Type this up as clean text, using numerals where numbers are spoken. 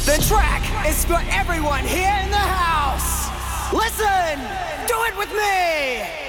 The track is for everyone here in the house. Listen, do it with me.